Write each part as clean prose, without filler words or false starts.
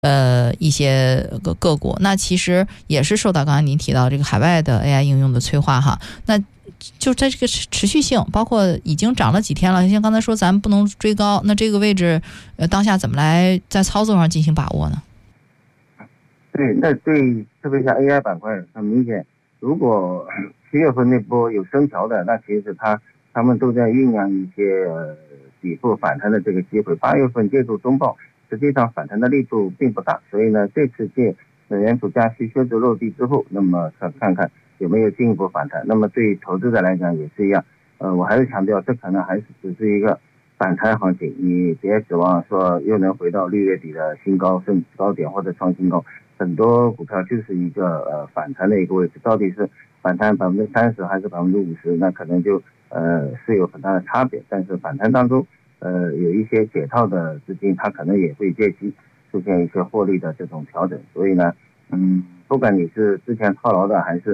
一些个股，那其实也是受到刚才您提到这个海外的 AI 应用的催化哈。那就在这个持续性，包括已经涨了几天了，像刚才说咱们不能追高，那这个位置当下怎么来在操作上进行把握呢？ 对，那对特别像 AI 板块很明显，如果7月份那波有升调的，那其实他们都在酝酿一些底部反弹的这个机会。8月份借助中报，实际上反弹的力度并不大，所以呢，这次借美联储加息靴子落地之后，那么看看有没有进一步反弹。那么对于投资者来讲也是一样，我还是强调，这可能还是只是一个反弹行情，你别指望说又能回到6月底的新高甚至高点或者创新高。很多股票就是一个反弹的一个位置，到底是反弹30%还是50%，那可能就是有很大的差别。但是反弹当中，有一些解套的资金，它可能也会借机出现一些获利的这种调整。所以呢，不管你是之前套牢的，还是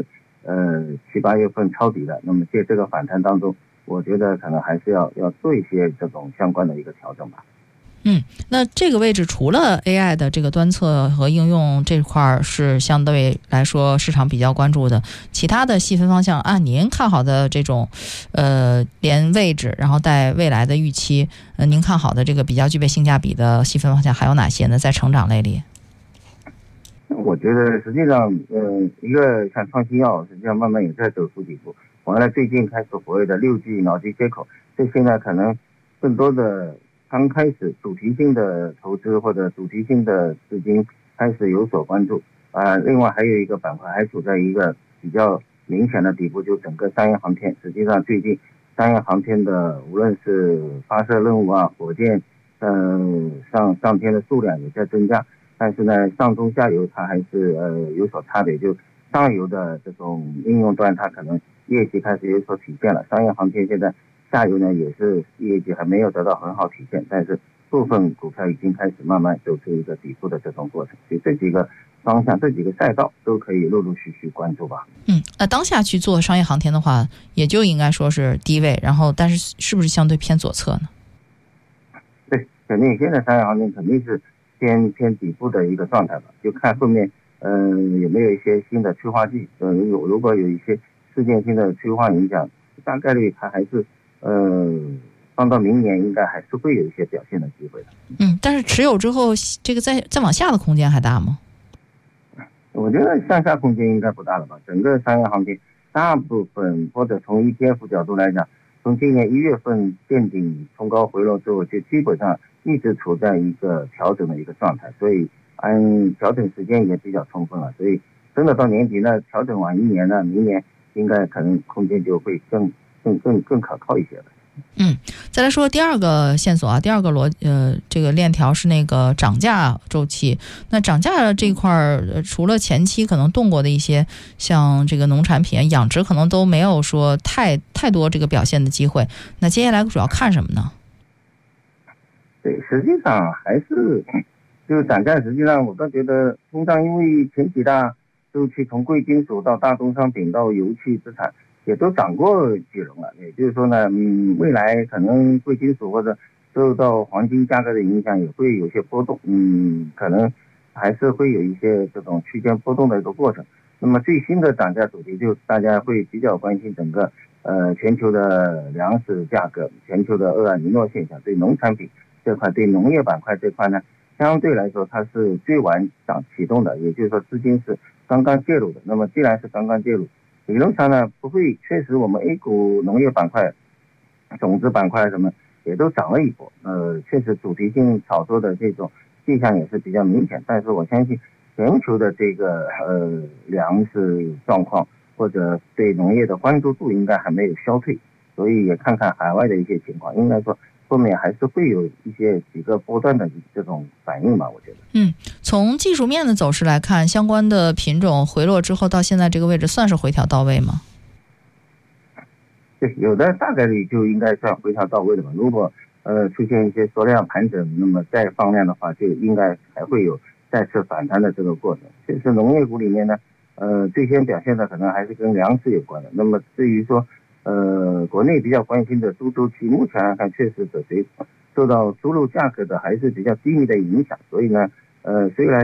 7、8月份抄底的，那么借这个反弹当中，我觉得可能还是要做一些这种相关的一个调整吧。 那这个位置除了 AI 的这个端侧和应用这块是相对来说市场比较关注的，其他的细分方向按您看好的这种连位置然后带未来的预期，您看好的这个比较具备性价比的细分方向还有哪些呢？在成长类里， 我觉得实际上一个像创新药，实际上慢慢也在走出底部。完了最近开始所谓的6G脑机接口，这现在可能更多的刚开始主题性的投资或者主题性的资金开始有所关注另外还有一个板块还处在一个比较明显的底部，就整个商业航天。实际上最近商业航天的无论是发射任务火箭上天的数量也在增加，但是呢上中下游它还是有所差别，就上游的这种应用端它可能业绩开始有所体现了，商业航天现在下游呢也是业绩还没有得到很好体现，但是部分股票已经开始慢慢走出一个底部的这种过程，所以这几个方向这几个赛道都可以陆陆续续关注吧。 那当下去做商业航天的话，也就应该说是低位，然后但是是不是相对偏左侧呢？ 对，肯定现在商业航天肯定是偏底部的一个状态吧，就看后面有没有一些新的催化剂，如果有一些事件性的催化影响，大概率它还是放到明年应该还是会有一些表现的机会的。 但是持有之后，这个再往下的空间还大吗？ 我觉得向下空间应该不大了吧。整个商业航天大部分或者从 ETF 角度来讲，从今年1月份见顶冲高回落之后，就基本上一直处在一个调整的一个状态，所以调整时间也比较充分了。所以真的到年底呢，调整完1年呢，明年应该可能空间就会更可靠一些了。 再来说第二个线索第二个这个链条是那个涨价周期。那涨价这一块除了前期可能动过的一些像这个农产品养殖可能都没有说太多这个表现的机会，那接下来主要看什么呢？ 对，实际上还是就涨价，实际上我倒觉得通胀，因为前几大周期从贵金属到大宗商品到油气资产也都涨过几轮了，也就是说呢，未来可能贵金属或者受到黄金价格的影响也会有些波动，可能还是会有一些这种区间波动的一个过程。那么最新的涨价主题就大家会比较关心整个全球的粮食价格，全球的厄尔尼诺现象，对农产品这块，对农业板块这块呢，相对来说它是最晚启动的，也就是说资金是刚刚介入的。那么既然是刚刚介入，理论上呢不会，确实我们 A 股农业板块、种子板块什么也都涨了一波，确实主题性炒作的这种迹象也是比较明显。但是我相信全球的这个粮食状况或者对农业的关注度应该还没有消退，所以也看看海外的一些情况，应该说后面还是会有几个波段的这种反应吧，我觉得。 从技术面的走势来看，相关的品种回落之后到现在这个位置算是回调到位吗？ 对，有的大概率就应该算回调到位的嘛。如果出现一些缩量盘整，那么再放量的话，就应该还会有再次反弹的这个过程。其实农业股里面呢，最先表现的可能还是跟粮食有关的。那么至于说国内比较关心的猪周期，目前来看确实受到猪肉价格的还是比较低迷的影响，所以呢虽然